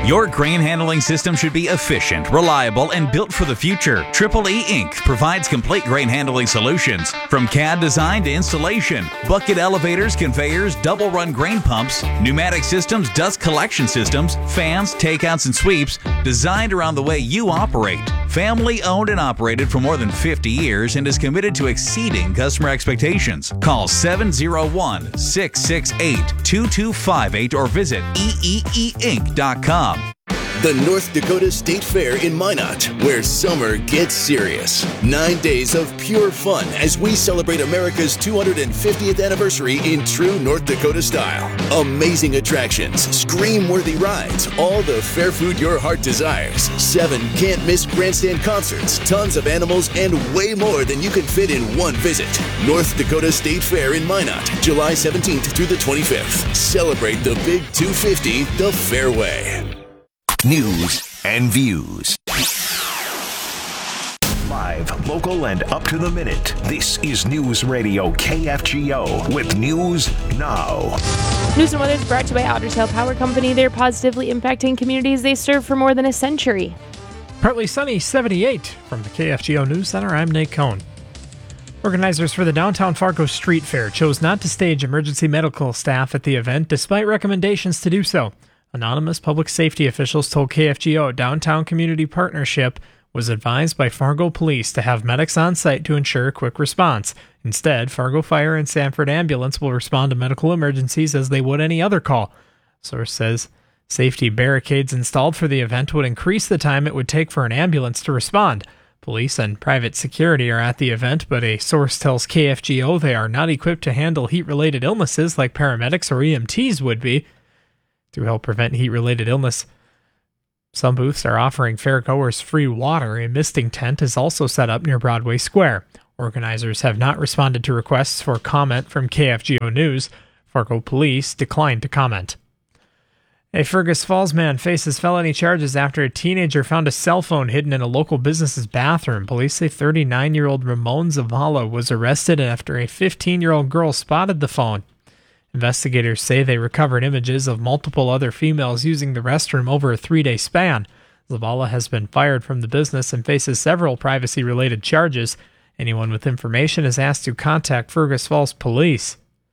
Your grain handling system should be efficient, reliable, and built for the future. Triple E Inc. provides complete grain handling solutions, from CAD design to installation, bucket elevators, conveyors, double-run grain pumps, pneumatic systems, dust collection systems, fans, takeouts, and sweeps, designed around the way you operate. Family owned and operated for more than 50 years and is committed to exceeding customer expectations. Call 701-668-2258 or visit eeeinc.com. The North Dakota State Fair in Minot, where summer gets serious. 9 days of pure fun as we celebrate America's 250th anniversary in true North Dakota style. Amazing attractions, scream-worthy rides, all the fair food your heart desires. 7 can't-miss grandstand concerts, tons of animals, and way more than you can fit in one visit. North Dakota State Fair in Minot, July 17th through the 25th. Celebrate the Big 250 the fair way. News and views. Live, local, and up to the minute. This is News Radio KFGO with News Now. News and weather is brought to you by Otter Tail Power Company. They're positively impacting communities they serve for more than a century. Partly sunny, 78. From the KFGO News Center, I'm Nate Cohn. Organizers for the Downtown Fargo Street Fair chose not to stage emergency medical staff at the event, despite recommendations to do so. Anonymous public safety officials told KFGO Downtown Community Partnership was advised by Fargo Police to have medics on site to ensure a quick response. Instead, Fargo Fire and Sanford Ambulance will respond to medical emergencies as they would any other call. Source says safety barricades installed for the event would increase the time it would take for an ambulance to respond. Police and private security are at the event, but a source tells KFGO they are not equipped to handle heat-related illnesses like paramedics or EMTs would be. To help prevent heat-related illness, some booths are offering fairgoers free water. A misting tent is also set up near Broadway Square. Organizers have not responded to requests for comment from KFGO News. Fargo Police declined to comment. A Fergus Falls man faces felony charges after a teenager found a cell phone hidden in a local business's bathroom. Police say 39-year-old Ramon Zavala was arrested after a 15-year-old girl spotted the phone. Investigators say they recovered images of multiple other females using the restroom over a 3-day span. Zavala has been fired from the business and faces several privacy-related charges. Anyone with information is asked to contact Fergus Falls Police.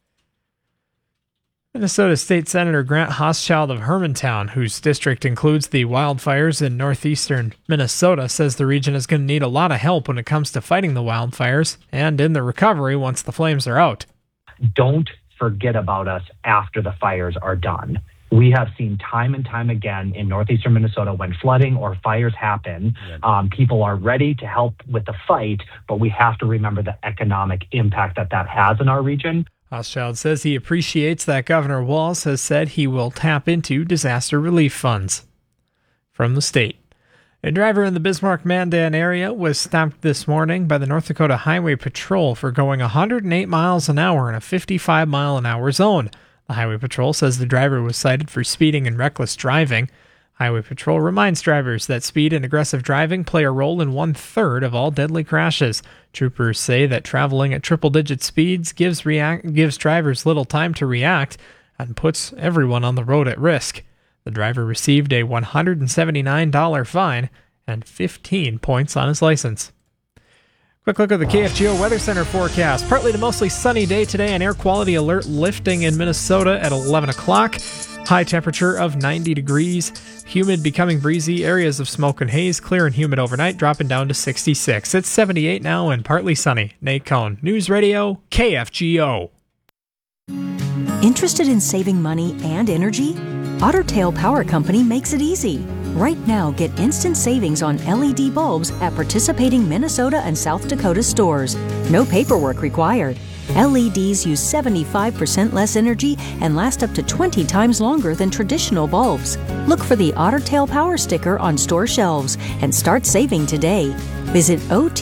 Minnesota State Senator Grant Hochschild of Hermantown, whose district includes the wildfires in northeastern Minnesota, says the region is going to need a lot of help when it comes to fighting the wildfires and in the recovery once the flames are out. Don't forget about us after the fires are done. We have seen time and time again in northeastern Minnesota when flooding or fires happen, people are ready to help with the fight, but we have to remember the economic impact that has in our region. Hochschild says he appreciates that Governor Walz has said he will tap into disaster relief funds. From the state. A driver in the Bismarck-Mandan area was stopped this morning by the North Dakota Highway Patrol for going 108 miles an hour in a 55-mile-an-hour zone. The Highway Patrol says the driver was cited for speeding and reckless driving. Highway Patrol reminds drivers that speed and aggressive driving play a role in 1/3 of all deadly crashes. Troopers say that traveling at triple-digit speeds gives drivers little time to react and puts everyone on the road at risk. The driver received a $179 fine and 15 points on his license. Quick look at the KFGO Weather Center forecast. Partly to mostly sunny day today. An air quality alert lifting in Minnesota at 11 o'clock. High temperature of 90 degrees. Humid becoming breezy. Areas of smoke and haze. Clear and humid overnight, dropping down to 66. It's 78 now and partly sunny. Nate Cohn, News Radio, KFGO. Interested in saving money and energy? Otter Tail Power Company makes it easy. Right now, get instant savings on LED bulbs at participating Minnesota and South Dakota stores. No paperwork required. LEDs use 75% less energy and last up to 20 times longer than traditional bulbs. Look for the Otter Tail Power sticker on store shelves and start saving today. Visit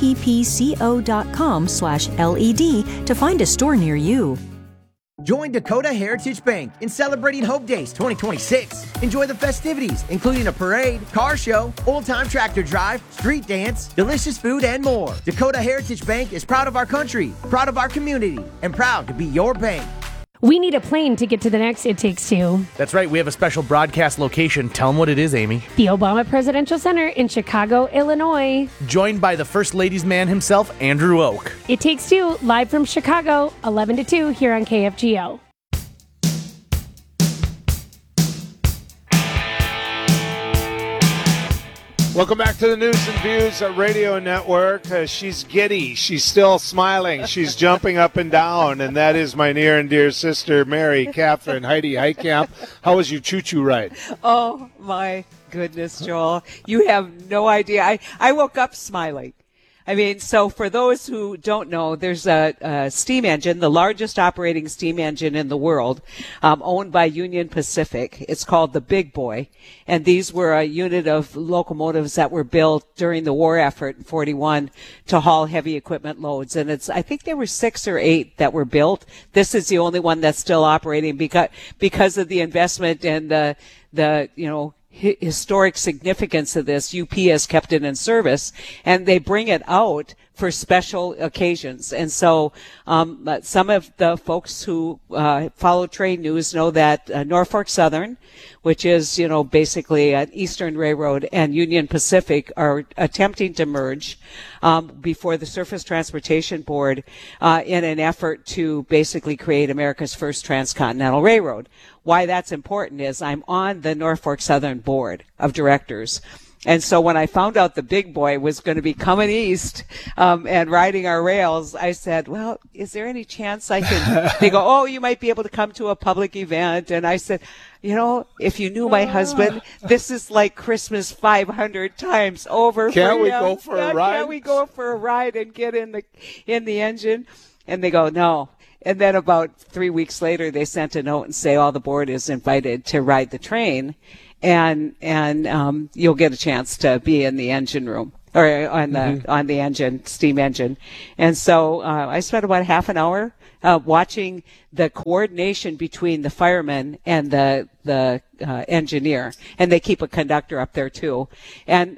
otpco.com/LED to find a store near you. Join Dakota Heritage Bank in celebrating Hope Days 2026. Enjoy the festivities, including a parade, car show, old-time tractor drive, street dance, delicious food, and more. Dakota Heritage Bank is proud of our country, proud of our community, and proud to be your bank. We need a plane to get to the next It Takes Two. That's right. We have a special broadcast location. Tell them what it is, Amy. The Obama Presidential Center in Chicago, Illinois. Joined by the First Lady's man himself, Andrew Oak. It Takes Two, live from Chicago, 11 to 2 here on KFGO. Welcome back to the News and Views Radio Network. She's giddy. She's still smiling. She's jumping up and down. And that is my near and dear sister, Mary Catherine Heidi Heitkamp. How was your choo-choo ride? Oh, my goodness, Joel. You have no idea. I woke up smiling. I mean, so for those who don't know, there's a steam engine, the largest operating steam engine in the world, owned by Union Pacific. It's called the Big Boy. And these were a unit of locomotives that were built during the war effort in 41 to haul heavy equipment loads. And I think there were 6 or 8 that were built. This is the only one that's still operating because of the investment and the historic significance of this. UP has kept it in service, and they bring it out for special occasions. And so some of the folks who follow train news know that Norfolk Southern, which is, basically an Eastern Railroad, and Union Pacific are attempting to merge before the Surface Transportation Board in an effort to basically create America's first transcontinental railroad. Why that's important is I'm on the Norfolk Southern Board of Directors. And so when I found out the Big Boy was going to be coming east and riding our rails, I said, well, is there any chance I can? They go, oh, you might be able to come to a public event. And I said, if you knew my husband, this is like Christmas 500 times over. Can't we go for a ride? Can't we go for a ride and get in the engine? And they go, no. And then about 3 weeks later, they sent a note and say all the board is invited to ride the train, and you'll get a chance to be in the engine room or on the engine, steam engine. And so I spent about half an hour watching the coordination between the fireman and the engineer, and they keep a conductor up there too. And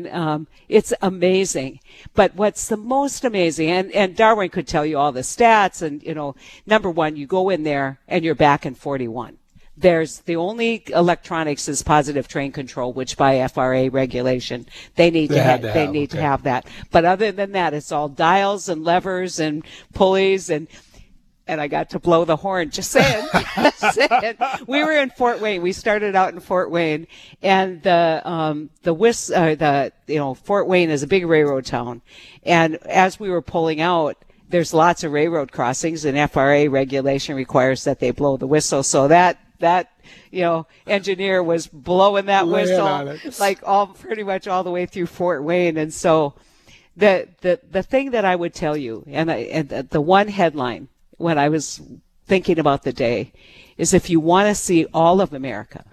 it's amazing. But what's the most amazing, and Darwin could tell you all the stats, and number one, you go in there and you're back in 41. There's the only electronics is positive train control, which by FRA regulation they need to have that. But other than that, it's all dials and levers and pulleys and I got to blow the horn. Just saying. We were in Fort Wayne. We started out in Fort Wayne, and Fort Wayne is a big railroad town. And as we were pulling out, there's lots of railroad crossings, and FRA regulation requires that they blow the whistle. So that engineer was blowing that whistle like pretty much all the way through Fort Wayne. And so the thing that I would tell you, and the one headline when I was thinking about the day, is if you want to see all of America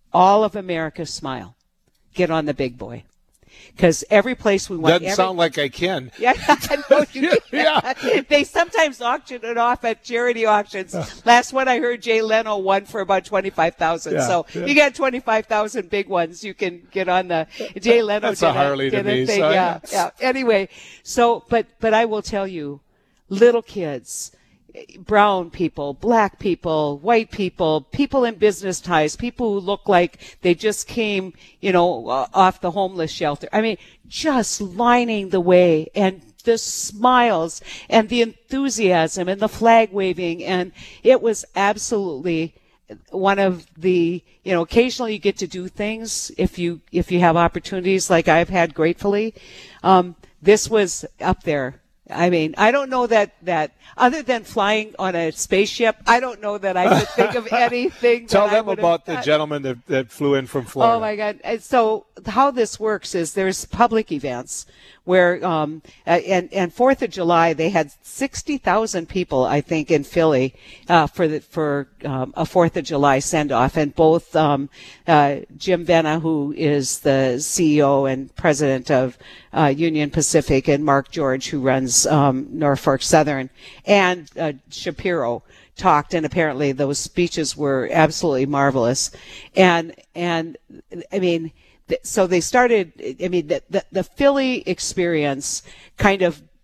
smile, get on the Big Boy. Because every place we went... Doesn't sound like I can. Yeah, no, you can. Yeah. They sometimes auction it off at charity auctions. Last one I heard, Jay Leno won for about $25,000. So you got 25,000 big ones. You can get on the Jay Leno. That's a Harley to me. So yeah. Anyway, so but I will tell you, little kids, brown people, black people, white people, people in business ties, people who look like they just came, off the homeless shelter. I mean, just lining the way, and the smiles and the enthusiasm and the flag waving. And it was absolutely one of the, occasionally you get to do things if you have opportunities like I've had gratefully. This was up there. I mean, I don't know that other than flying on a spaceship, I don't know that I could think of anything. Tell them about the gentleman that flew in from Florida. Oh my God. So how this works is there's public events where, and 4th of July, they had 60,000 people, I think, in Philly, for a 4th of July send off. And both, Jim Vena, who is the CEO and president of, Union Pacific, and Mark George, who runs, Norfolk Southern, and, Shapiro talked, and apparently those speeches were absolutely marvelous. And I mean, so they started, the Philly experience kind of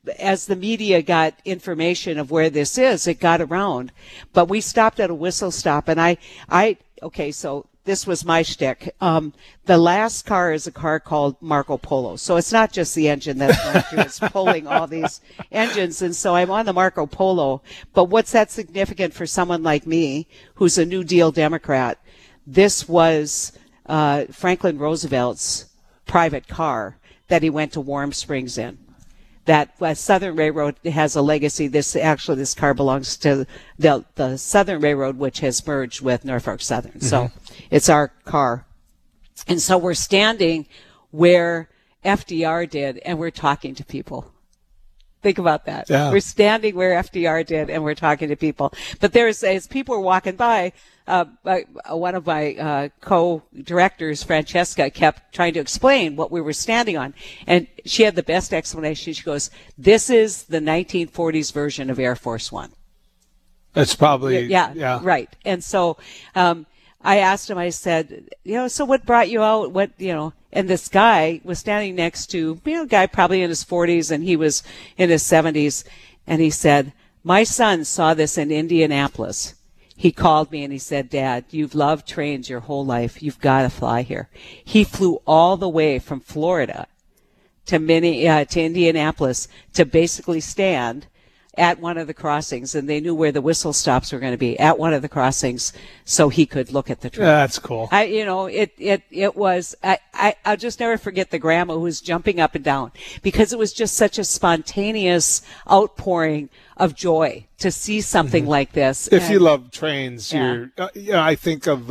as the media got information of where this is, it got around. But we stopped at a whistle stop, and okay, so this was my shtick. The last car is a car called Marco Polo. So it's not just the engine that's going through, it's pulling all these engines. And so I'm on the Marco Polo. But what's that significant for someone like me, who's a New Deal Democrat? This was Franklin Roosevelt's private car that he went to Warm Springs in. That Southern Railroad has a legacy. This car belongs to the Southern Railroad, which has merged with Norfolk Southern. Mm-hmm. So it's our car. And so we're standing where FDR did, and we're talking to people. Think about that. Yeah. We're standing where FDR did, and we're talking to people. But as people were walking by, one of my co-directors, Francesca, kept trying to explain what we were standing on. And she had the best explanation. She goes, this is the 1940s version of Air Force One. That's probably, yeah. Right. And so I asked him, I said, so what brought you out? And this guy was standing next to, a guy probably in his 40s, and he was in his 70s. And he said, my son saw this in Indianapolis. He called me and he said, Dad, you've loved trains your whole life. You've got to fly here. He flew all the way from Florida to Indianapolis to basically stand at one of the crossings, and they knew where the whistle stops were going to be at one of the crossings, so he could look at the train. Yeah, that's cool. It was. I'll just never forget the grandma who was jumping up and down because it was just such a spontaneous outpouring of joy to see something like this. If you love trains, I think of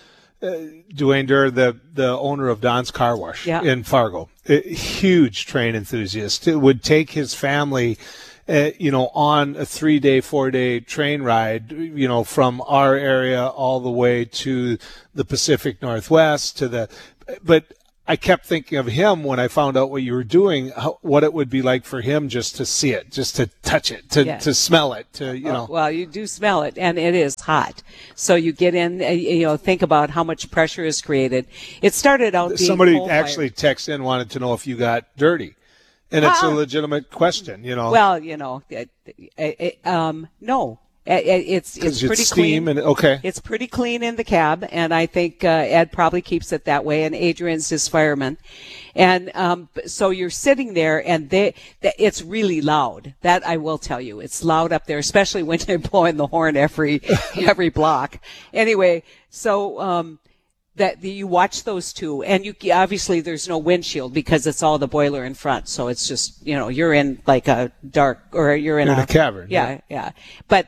Duane Durr, the owner of Don's Car Wash in Fargo, a huge train enthusiast. It would take his family on a 3-day, 4-day train ride, from our area all the way to the Pacific Northwest but I kept thinking of him when I found out what you were doing, what it would be like for him just to see it, just to touch it, to smell it, Well, you do smell it, and it is hot. So you get in, think about how much pressure is created. It started out being somebody actually texted in, wanted to know if you got dirty. And it's a legitimate question, Well, no. It's pretty steam clean. Okay. It's pretty clean in the cab, and I think Ed probably keeps it that way, and Adrian's his fireman. And so you're sitting there, and it's really loud. That I will tell you. It's loud up there, especially when they're blowing the horn every block. Anyway, so that you watch those two, and you obviously there's no windshield because it's all the boiler in front, so it's just you're in like a dark, or you're in a cavern. Yeah. But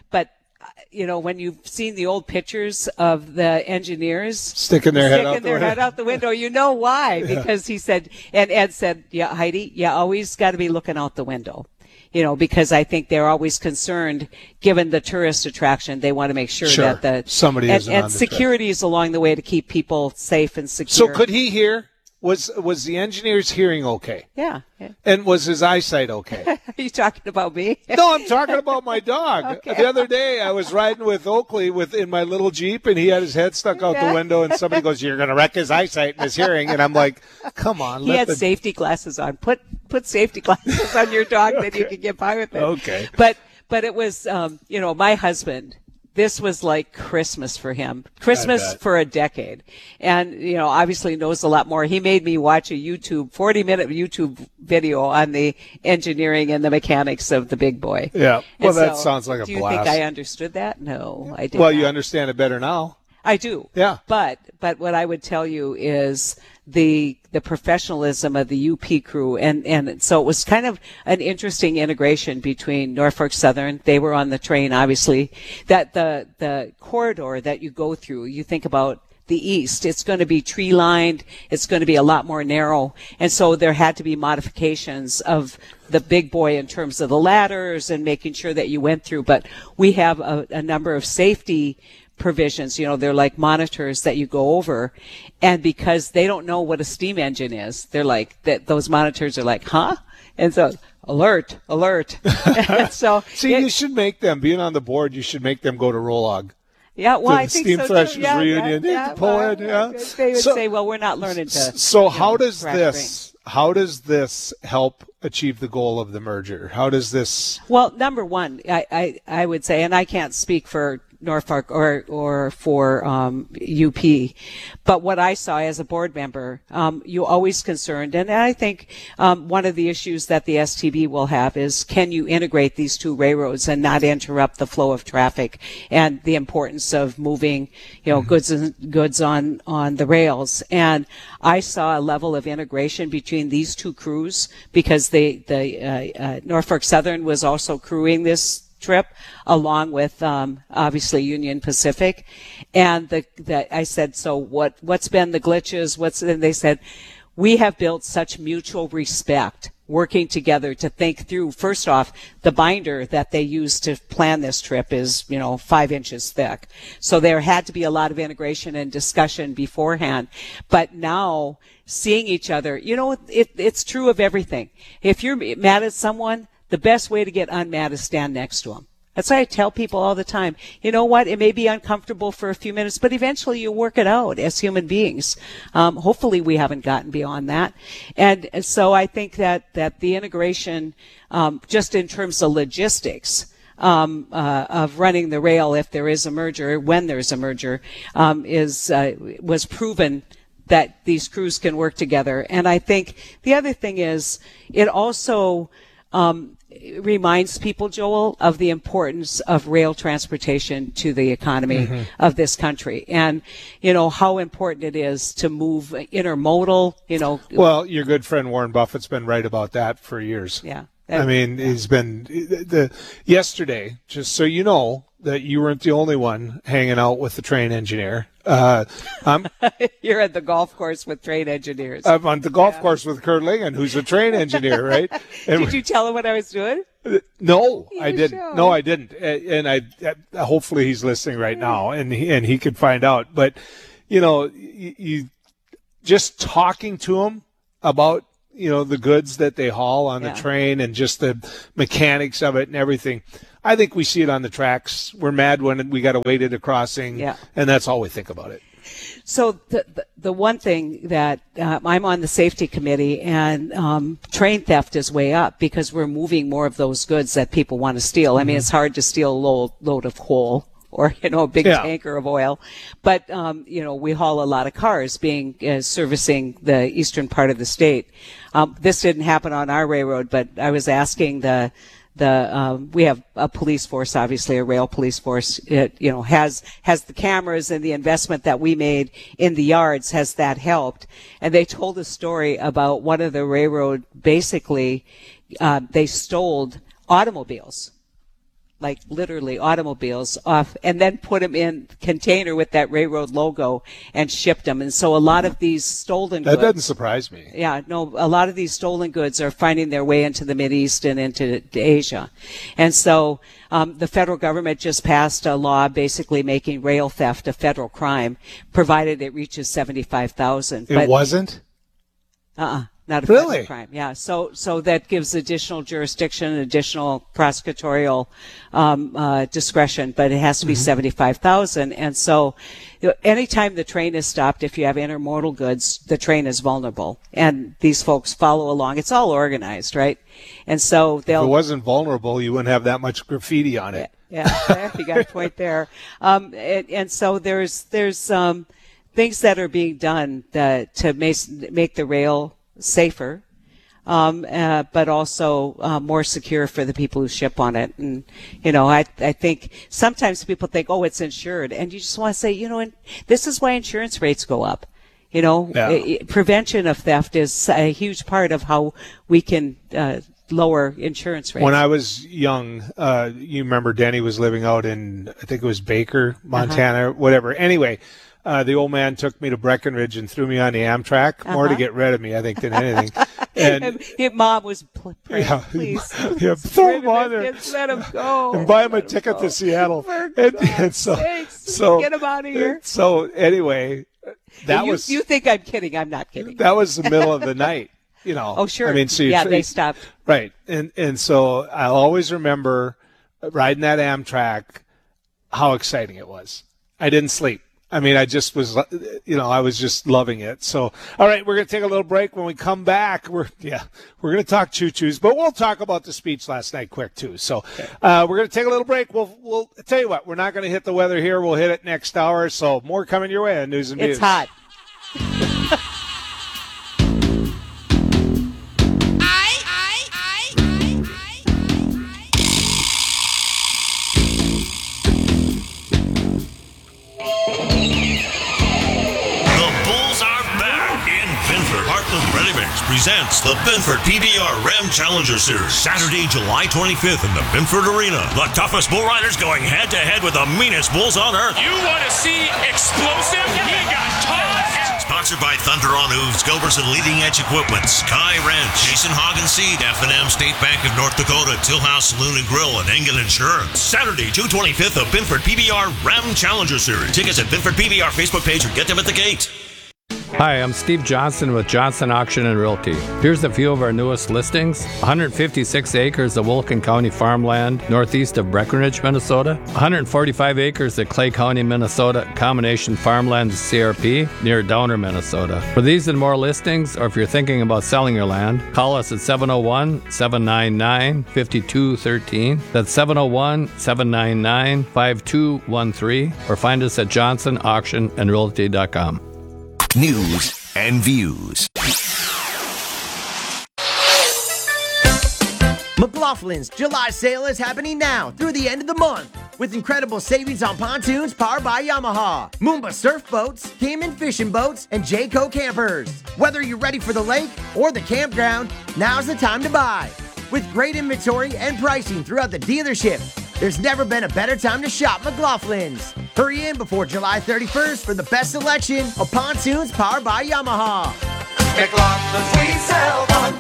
when you've seen the old pictures of the engineers sticking their head out the window, you know why? Because he said, and Ed said, yeah, Heidi, you always got to be looking out the window. Because I think they're always concerned, given the tourist attraction, they want to make sure that somebody isn't on the security is along the way to keep people safe and secure. So could he hear? Was the engineer's hearing okay? Yeah. And was his eyesight okay? Are you talking about me? No, I'm talking about my dog. Okay. The other day, I was riding with Oakley in my little Jeep, and he had his head stuck out the window, and somebody goes, "You're going to wreck his eyesight and his hearing." And I'm like, "Come on." He had safety glasses on. Put safety glasses on your dog, then you can get by with it. Okay. But it was, my husband. This was like Christmas for him. Christmas for a decade. And, obviously knows a lot more. He made me watch a 40-minute YouTube video on the engineering and the mechanics of the big boy. Yeah. Well, that sounds like a blast. Do you think I understood that? No, I didn't. Well, you understand it better now. I do. Yeah. But what I would tell you is the professionalism of the UP crew, and so it was kind of an interesting integration between Norfolk Southern. They were on the train, obviously. That the corridor that you go through, you think about the east, it's going to be tree lined, it's going to be a lot more narrow, and so there had to be modifications of the big boy in terms of the ladders and making sure that you went through. But we have a number of safety provisions, they're like monitors that you go over, and because they don't know what a steam engine is, they're like those monitors are like, huh? And so alert. And so see, you should make them, being on the board, you should make them go to Rolog. Yeah, well, I the think Steam so Threshers too. Yeah, reunion. yeah, Pull well, it, yeah. They would say, well, we're not learning to. So how does thrash this help achieve the goal of the merger? How does this? Well, number one, I would say, and I can't speak for Norfolk or for UP, but what I saw as a board member, you always concerned, and I think one of the issues that the STB will have is, can you integrate these two railroads and not interrupt the flow of traffic and the importance of moving, goods on the rails. And I saw a level of integration between these two crews because the Norfolk Southern was also crewing this trip along with obviously Union Pacific, and I said, so what's been the glitches? And they said, we have built such mutual respect working together to think through. First off, the binder that they used to plan this trip is 5 inches thick, so there had to be a lot of integration and discussion beforehand. But now seeing each other, it's true of everything. If you're mad at someone, the best way to get unmad is stand next to them. That's why I tell people all the time, you know what, it may be uncomfortable for a few minutes, but eventually you work it out as human beings. Hopefully we haven't gotten beyond that. And so I think that the integration, just in terms of logistics, of running the rail if there is a merger, when there's a merger, was proven that these crews can work together. And I think the other thing is it also reminds people, Joel, of the importance of rail transportation to the economy of this country, and how important it is to move intermodal. Well, your good friend Warren Buffett's been right about that for years. Yeah. I mean, he's been yesterday, just so you know that you weren't the only one hanging out with the train engineer. You're at the golf course with train engineers. I'm on the golf course with Kurt Lingen, who's a train engineer, right? And Did you tell him what I was doing? No, I didn't. Show. No, I didn't. And I hopefully he's listening right now, and he could find out. But you just talking to him about the goods that they haul on the train and just the mechanics of it and everything. I think we see it on the tracks. We're mad when we got to wait at a crossing, and that's all we think about it. So the one thing that I'm on the safety committee, and train theft is way up because we're moving more of those goods that people want to steal. I mean, it's hard to steal a load of coal or a big tanker of oil, but we haul a lot of cars being servicing the eastern part of the state. This didn't happen on our railroad, but I was asking we have a police force, obviously a rail police force. It has the cameras and the investment that we made in the yards. Has that helped? And they told a story about one of the railroad. Basically, they stole automobiles. Like literally automobiles off, and then put them in container with that railroad logo and shipped them. And so a lot of these stolen goods. That doesn't surprise me. Yeah, no, a lot of these stolen goods are finding their way into the Mideast and into Asia. And so the federal government just passed a law basically making rail theft a federal crime, provided it reaches 75,000. It wasn't? Not a federal crime. Yeah. So that gives additional jurisdiction, additional prosecutorial discretion, but it has to be 75,000. And so anytime the train is stopped, if you have intermodal goods, the train is vulnerable. And these folks follow along. It's all organized, right? And so if it wasn't vulnerable, you wouldn't have that much graffiti on it. Yeah, you got a point there. And so there's things that are being done to make the rail safer, but also more secure for the people who ship on it. And I think sometimes people think, oh, it's insured, and you just want to say, and this is why insurance rates go up. Prevention of theft is a huge part of how we can lower insurance rates. When I was young, you remember Denny was living out in, I think it was Baker, Montana, whatever. Anyway, the old man took me to Breckenridge and threw me on the Amtrak, more to get rid of me, I think, than anything. And his mom was praying, please. Throw him on there. Let him go. And buy him a ticket to Seattle. And so get him out of here. So anyway, You think I'm kidding. I'm not kidding. That was the middle of the night. Oh, sure. I mean, so they stopped. Right. And so I'll always remember riding that Amtrak, how exciting it was. I didn't sleep. I mean, I just was, I was just loving it. So, all right, we're going to take a little break. When we come back, we're going to talk choo-choos, but we'll talk about the speech last night quick too. So, we're going to take a little break. We'll tell you what, we're not going to hit the weather here. We'll hit it next hour. So, more coming your way on News and Views. It's hot. Presents the Binford PBR Ram Challenger Series, Saturday, July 25th in the Binford Arena. The toughest bull riders going head-to-head with the meanest bulls on earth. You want to see explosive? You got tough. Sponsored by Thunder on Hooves, Gilbertson Leading Edge Equipment, Sky Ranch, Jason Hagen Seed, F&M State Bank of North Dakota, Tillhouse Saloon and Grill, and Engen Insurance. Saturday, June 25th, the Binford PBR Ram Challenger Series. Tickets at Binford PBR Facebook page or get them at the gate. Hi, I'm Steve Johnson with Johnson Auction and Realty. Here's a few of our newest listings. 156 acres of Wilkin County farmland northeast of Breckenridge, Minnesota. 145 acres of Clay County, Minnesota, combination farmland to CRP near Downer, Minnesota. For these and more listings, or if you're thinking about selling your land, call us at 701-799-5213. That's 701-799-5213, or find us at johnsonauctionandrealty.com. News and Views. McLaughlin's July sale is happening now through the end of the month with incredible savings on pontoons powered by Yamaha, Moomba surf boats, Cayman fishing boats, and Jayco campers. Whether you're ready for the lake or the campground, now's the time to buy. With great inventory and pricing throughout the dealership, there's never been a better time to shop McLaughlin's. Hurry in before July 31st for the best selection of pontoons powered by Yamaha. McLaughlin's, we sell one.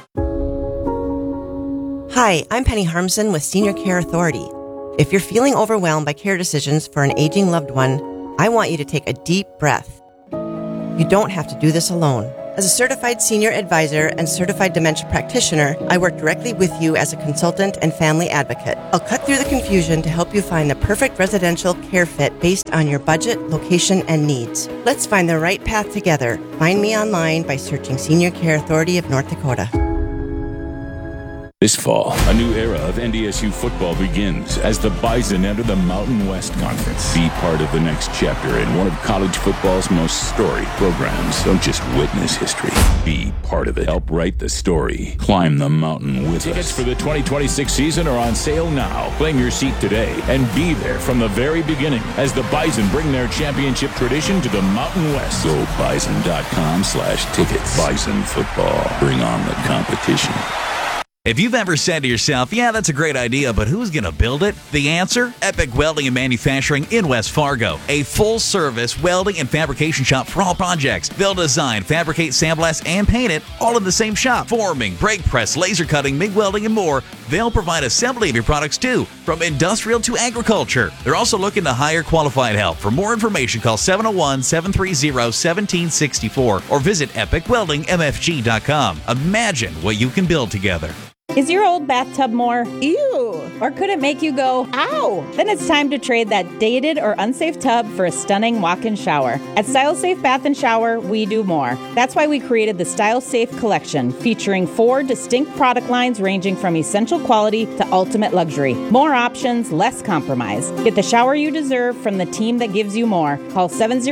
Hi, I'm Penny Harmson with Senior Care Authority. If you're feeling overwhelmed by care decisions for an aging loved one, I want you to take a deep breath. You don't have to do this alone. As a certified senior advisor and certified dementia practitioner, I work directly with you as a consultant and family advocate. I'll cut through the confusion to help you find the perfect residential care fit based on your budget, location, and needs. Let's find the right path together. Find me online by searching Senior Care Authority of North Dakota. This fall, a new era of NDSU football begins as the Bison enter the Mountain West Conference. Be part of the next chapter in one of college football's most storied programs. Don't just witness history. Be part of it. Help write the story. Climb the mountain with us. Tickets for the 2026 season are on sale now. Claim your seat today and be there from the very beginning as the Bison bring their championship tradition to the Mountain West. Go bison.com/tickets. Bison football. Bring on the competition. If you've ever said to yourself, yeah, that's a great idea, but who's going to build it? The answer? Epic Welding and Manufacturing in West Fargo. A full-service welding and fabrication shop for all projects. They'll design, fabricate, sandblast, and paint it all in the same shop. Forming, brake press, laser cutting, MIG welding, and more. They'll provide assembly of your products too, from industrial to agriculture. They're also looking to hire qualified help. For more information, call 701-730-1764 or visit epicweldingmfg.com. Imagine what you can build together. Is your old bathtub more ew? Or could it make you go, ow? Then it's time to trade that dated or unsafe tub for a stunning walk-in shower. At Style Safe Bath & Shower, we do more. That's why we created the Style Safe Collection, featuring 4 distinct product lines ranging from essential quality to ultimate luxury. More options, less compromise. Get the shower you deserve from the team that gives you more. Call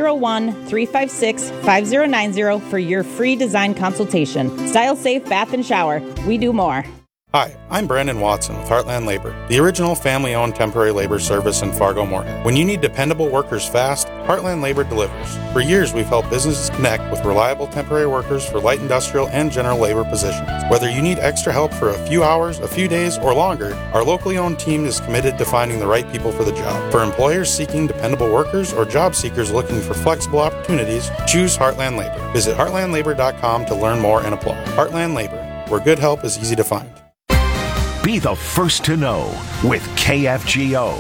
701-356-5090 for your free design consultation. Style Safe Bath & Shower, we do more. Hi, I'm Brandon Watson with Heartland Labor, the original family-owned temporary labor service in Fargo-Moorhead. When you need dependable workers fast, Heartland Labor delivers. For years, we've helped businesses connect with reliable temporary workers for light industrial and general labor positions. Whether you need extra help for a few hours, a few days, or longer, our locally owned team is committed to finding the right people for the job. For employers seeking dependable workers or job seekers looking for flexible opportunities, choose Heartland Labor. Visit heartlandlabor.com to learn more and apply. Heartland Labor, where good help is easy to find. Be the first to know with KFGO.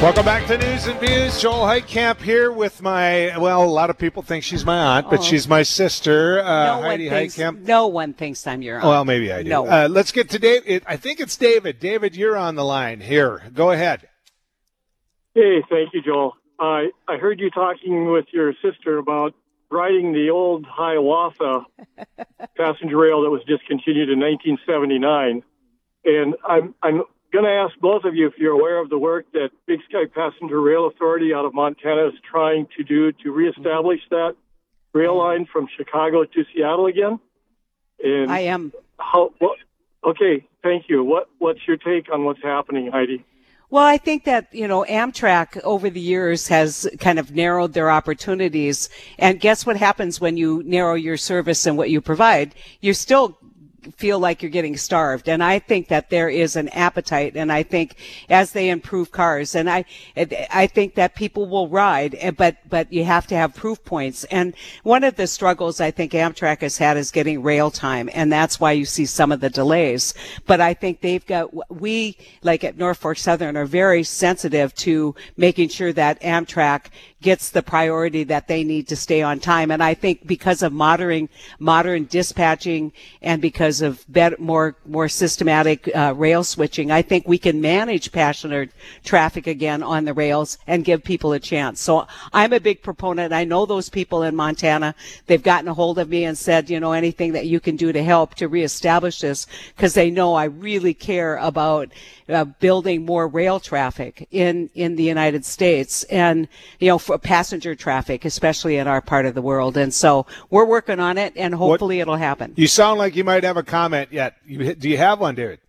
Welcome back to News and Views. Joel Heitkamp here with a lot of people think she's my aunt, but she's my sister, Heidi Heitkamp. No one thinks I'm your aunt. Well, maybe I do. No. Let's get to Dave. I think it's David. David, you're on the line. Here, go ahead. Hey, thank you, Joel. I heard you talking with your sister about riding the old Hiawatha passenger rail that was discontinued in 1979. And I'm going to ask both of you if you're aware of the work that Big Sky Passenger Rail Authority out of Montana is trying to do to reestablish that rail line from Chicago to Seattle again. And I am. Okay, thank you. What's your take on what's happening, Heidi? Well, I think that, Amtrak over the years has kind of narrowed their opportunities. And guess what happens when you narrow your service and what you provide? You still feel like you're getting starved. And I think that there is an appetite. And I think as they improve cars, and I think that people will ride, but you have to have proof points. And one of the struggles I think Amtrak has had is getting rail time. And that's why you see some of the delays. But I think we, like at Norfolk Southern, are very sensitive to making sure that Amtrak gets the priority that they need to stay on time. And I think because of modern dispatching and because of more systematic rail switching, I think we can manage passenger traffic again on the rails and give people a chance. So I'm a big proponent. I know those people in Montana. They've gotten a hold of me and said, anything that you can do to help to reestablish this, because they know I really care about building more rail traffic in the United States and, for passenger traffic, especially in our part of the world. And so we're working on it, and hopefully it'll happen. You sound like you might have a comment yet. Do you have one, David?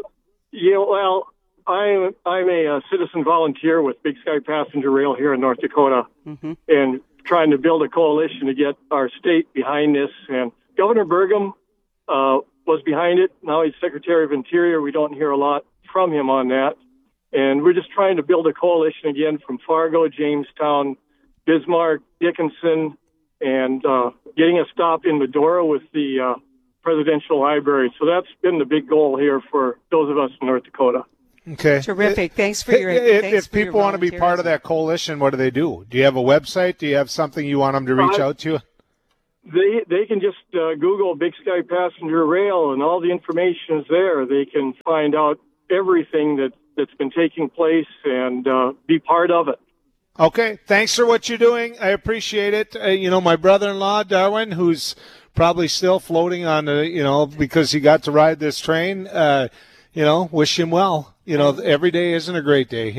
Well, I'm a citizen volunteer with Big Sky Passenger Rail here in North Dakota, and trying to build a coalition to get our state behind this. And Governor Burgum was behind it. Now he's Secretary of Interior. We don't hear a lot from him on that. And we're just trying to build a coalition again from Fargo, Jamestown, Bismarck, Dickinson, and getting a stop in Medora with the presidential library. So that's been the big goal here for those of us in North Dakota. Okay. Terrific. Thanks for your If people want to be part of that coalition, what do? Do you have a website? Do you have something you want them to reach out to? They can just Google Big Sky Passenger Rail, and all the information is there. They can find out everything that's been taking place and be part of it. Okay. Thanks for what you're doing. I appreciate it. My brother-in-law, Darwin, who's probably still floating on because he got to ride this train, wish him well. Every day isn't a great day,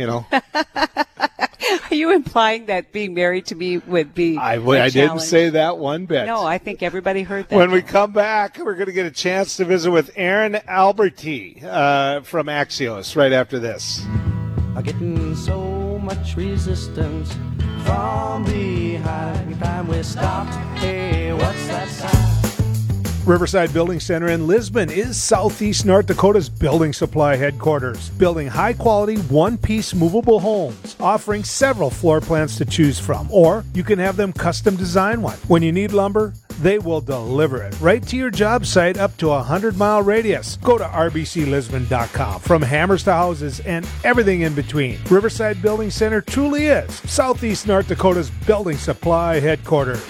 Are you implying that being married to me would be I didn't say that one bit. No, I think everybody heard that. When we come back, we're going to get a chance to visit with Aaron Alberti from Axios right after this. I'm getting so much resistance from behind. Time we stopped. Hey, what's that sound? Riverside Building Center in Lisbon is Southeast North Dakota's building supply headquarters, building high-quality, one-piece movable homes, offering several floor plans to choose from, or you can have them custom design one. When you need lumber, they will deliver it right to your job site up to a 100-mile radius. Go to rbclisbon.com. From hammers to houses and everything in between, Riverside Building Center truly is Southeast North Dakota's building supply headquarters.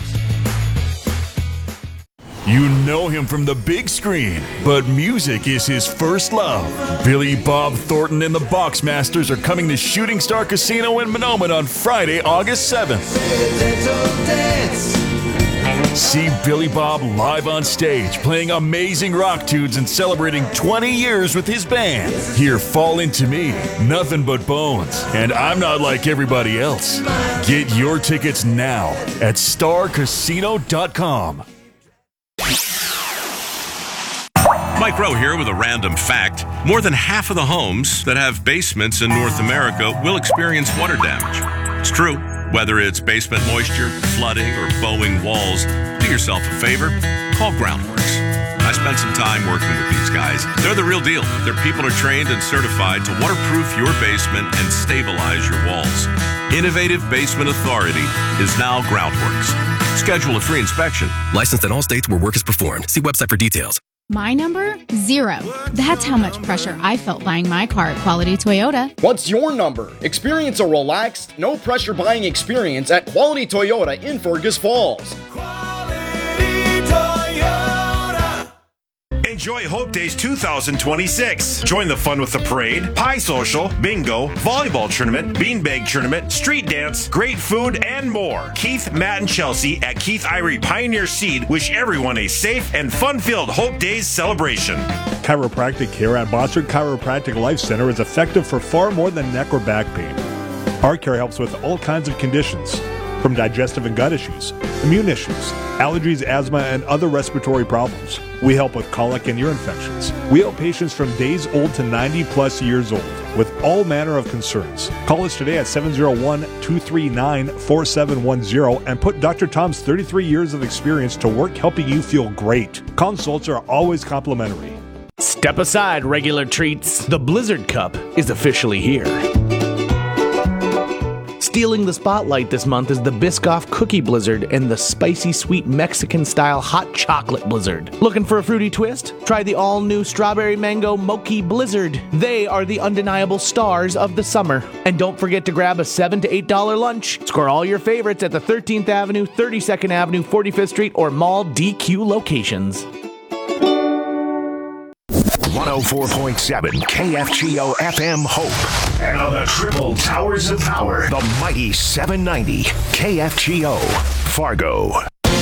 You know him from the big screen, but music is his first love. Billy Bob Thornton and the Boxmasters are coming to Shooting Star Casino in Mahnomen on Friday, August 7th. See Billy Bob live on stage, playing amazing rock tunes and celebrating 20 years with his band. Hear Fall Into Me, Nothing But Bones, and I'm Not Like Everybody Else. Get your tickets now at starcasino.com. Mike Rowe here with a random fact. More than half of the homes that have basements in North America will experience water damage. It's true. Whether it's basement moisture, flooding, or bowing walls, do yourself a favor. Call Groundworks. I spent some time working with these guys. They're the real deal. Their people are trained and certified to waterproof your basement and stabilize your walls. Innovative Basement Authority is now Groundworks. Schedule a free inspection. Licensed in all states where work is performed. See website for details. My number? 0. That's how much pressure I felt buying my car at Quality Toyota. What's your number? Experience a relaxed, no-pressure buying experience at Quality Toyota in Fergus Falls. Enjoy Hope Days 2026. Join the fun with the parade, pie social, bingo, volleyball tournament, beanbag tournament, street dance, great food, and more. Keith, Matt, and Chelsea at Keith Irie Pioneer Seed wish everyone a safe and fun-filled Hope Days celebration. Chiropractic care at Bossard Chiropractic Life Center is effective for far more than neck or back pain. Our care helps with all kinds of conditions, from digestive and gut issues, immune issues, allergies, asthma, and other respiratory problems. We help with colic and ear infections. We help patients from days old to 90-plus years old with all manner of concerns. Call us today at 701-239-4710 and put Dr. Tom's 33 years of experience to work helping you feel great. Consults are always complimentary. Step aside, regular treats. The Blizzard Cup is officially here. Stealing the spotlight this month is the Biscoff Cookie Blizzard and the Spicy Sweet Mexican-style Hot Chocolate Blizzard. Looking for a fruity twist? Try the all-new Strawberry Mango Mochi Blizzard. They are the undeniable stars of the summer. And don't forget to grab a $7 to $8 lunch. Score all your favorites at the 13th Avenue, 32nd Avenue, 45th Street, or Mall DQ locations. 104.7 KFGO FM Hope. And on the triple towers of power, the mighty 790 KFGO Fargo.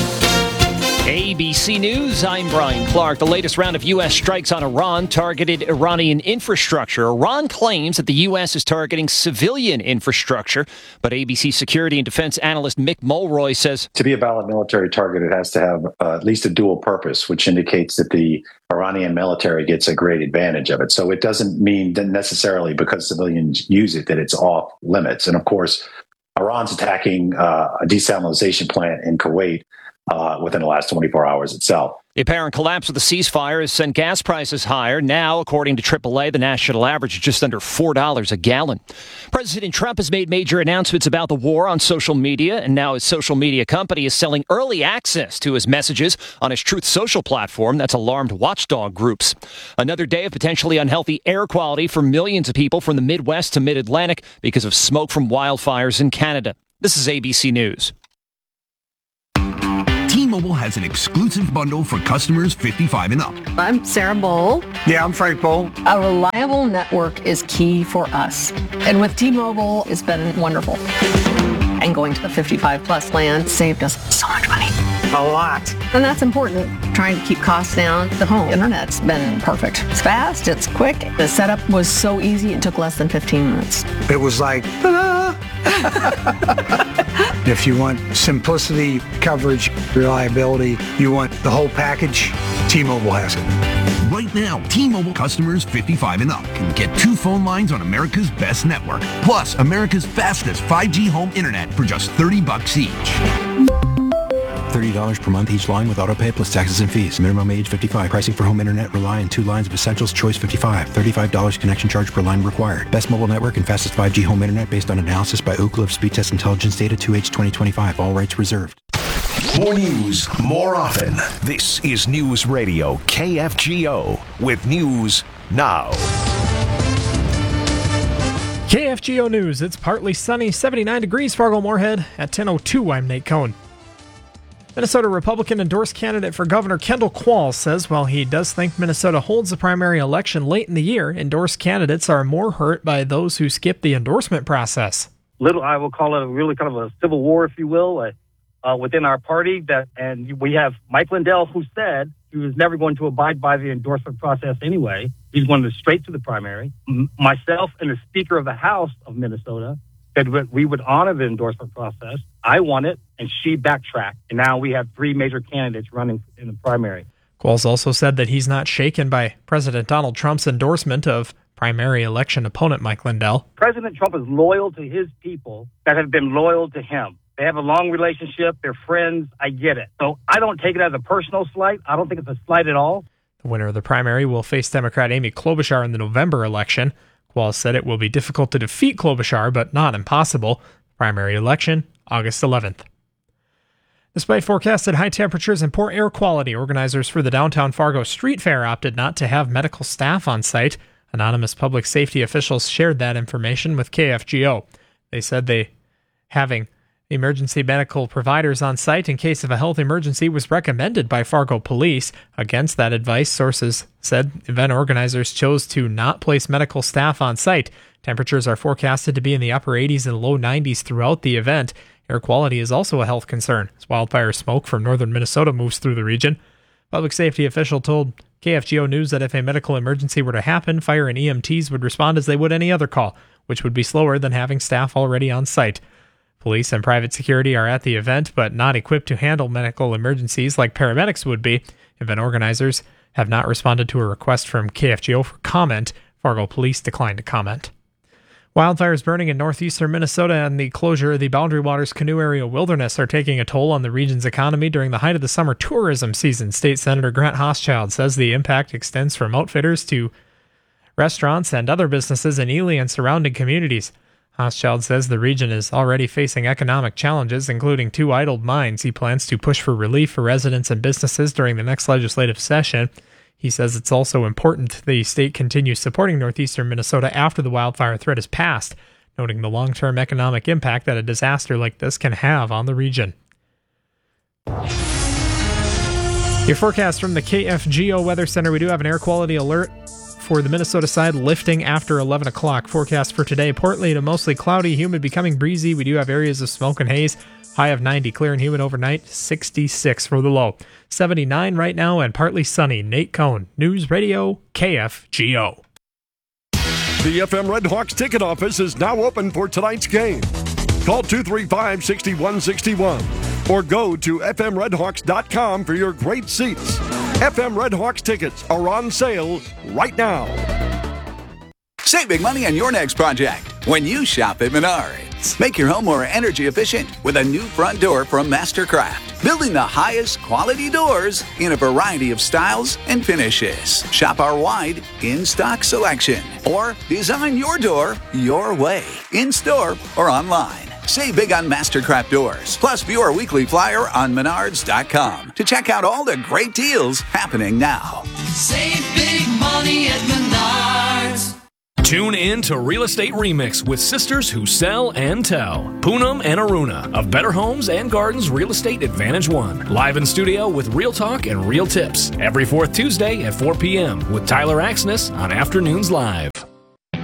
ABC News, I'm Brian Clark. The latest round of U.S. strikes on Iran targeted Iranian infrastructure. Iran claims that the U.S. is targeting civilian infrastructure, but ABC security and defense analyst Mick Mulroy says, to be a valid military target, it has to have at least a dual purpose, which indicates that the Iranian military gets a great advantage of it. So it doesn't mean that necessarily because civilians use it that it's off limits. And of course, Iran's attacking a desalination plant in Kuwait within the last 24 hours itself. The apparent collapse of the ceasefire has sent gas prices higher. Now, according to AAA, the national average is just under $4 a gallon. President Trump has made major announcements about the war on social media, and now his social media company is selling early access to his messages on his Truth Social platform that's alarmed watchdog groups. Another day of potentially unhealthy air quality for millions of people from the Midwest to Mid-Atlantic because of smoke from wildfires in Canada. This is ABC News. T-Mobile has an exclusive bundle for customers 55 and up. I'm Sarah Bowl. Yeah, I'm Frank Bowl. A reliable network is key for us. And with T-Mobile, it's been wonderful. And going to the 55 plus plan saved us so much money. A lot. And that's important. Trying to keep costs down. The home internet's been perfect. It's fast, it's quick. The setup was so easy, it took less than 15 minutes. It was like, ta-da! If you want simplicity, coverage, reliability, you want the whole package, T-Mobile has it. Right now, T-Mobile customers 55 and up can get 2 phone lines on America's best network, plus America's fastest 5G home internet for just $30 each. $30 per month each line with autopay plus taxes and fees. Minimum age 55. Pricing for home internet rely on 2 lines of Essentials Choice 55. $35 connection charge per line required. Best mobile network and fastest 5G home internet based on analysis by Ookla of Speed Test Intelligence data 2H 2025. All rights reserved. More news, more often. This is News Radio KFGO with News Now. KFGO News. It's partly sunny, 79 degrees, Fargo-Moorhead. At 10:02, I'm Nate Cohn. Minnesota Republican-endorsed candidate for governor Kendall Qualls says while he does think Minnesota holds the primary election late in the year, endorsed candidates are more hurt by those who skip the endorsement process. I will call it really kind of a civil war, if you will, within our party. And we have Mike Lindell, who said he was never going to abide by the endorsement process anyway. He's going to straight to the primary. Myself and the Speaker of the House of Minnesota said we would honor the endorsement process. I won it, and she backtracked. And now we have 3 major candidates running in the primary. Qualls also said that he's not shaken by President Donald Trump's endorsement of primary election opponent Mike Lindell. President Trump is loyal to his people that have been loyal to him. They have a long relationship. They're friends. I get it. So I don't take it as a personal slight. I don't think it's a slight at all. The winner of the primary will face Democrat Amy Klobuchar in the November election. Qualls said it will be difficult to defeat Klobuchar, but not impossible. Primary election, August 11th. Despite forecasted high temperatures and poor air quality, organizers for the downtown Fargo Street Fair opted not to have medical staff on site. Anonymous public safety officials shared that information with KFGO. They said having emergency medical providers on site in case of a health emergency was recommended by Fargo police. Against that advice, sources said event organizers chose to not place medical staff on site. Temperatures are forecasted to be in the upper 80s and low 90s throughout the event. Air quality is also a health concern as wildfire smoke from northern Minnesota moves through the region. Public safety official told KFGO News that if a medical emergency were to happen, fire and EMTs would respond as they would any other call, which would be slower than having staff already on site. Police and private security are at the event, but not equipped to handle medical emergencies like paramedics would be. Event organizers have not responded to a request from KFGO for comment. Fargo police declined to comment. Wildfires burning in northeastern Minnesota and the closure of the Boundary Waters Canoe Area Wilderness are taking a toll on the region's economy during the height of the summer tourism season. State Senator Grant Hochschild says the impact extends from outfitters to restaurants and other businesses in Ely and surrounding communities. Hochschild says the region is already facing economic challenges, including 2 idled mines. He plans to push for relief for residents and businesses during the next legislative session. He says it's also important the state continues supporting northeastern Minnesota after the wildfire threat is passed, noting the long-term economic impact that a disaster like this can have on the region. Your forecast from the KFGO Weather Center. We do have an air quality alert for the Minnesota side lifting after 11 o'clock. Forecast for today, partly to mostly cloudy, humid, becoming breezy. We do have areas of smoke and haze. High of 90, clear and humid overnight, 66 for the low. 79 right now and partly sunny. Nate Cohn, News Radio, KFGO. The FM Red Hawks ticket office is now open for tonight's game. Call 235-6161 or go to fmredhawks.com for your great seats. FM Red Hawks tickets are on sale right now. Save big money on your next project when you shop at Menards. Make your home more energy efficient with a new front door from Mastercraft. Building the highest quality doors in a variety of styles and finishes. Shop our wide in-stock selection or design your door your way, in-store or online. Save big on Mastercraft doors. Plus, view our weekly flyer on Menards.com to check out all the great deals happening now. Save big money at Menards. Tune in to Real Estate Remix with sisters who sell and tell. Poonam and Aruna of Better Homes and Gardens Real Estate Advantage One. Live in studio with real talk and real tips. Every 4th Tuesday at 4 p.m. with Tyler Axness on Afternoons Live.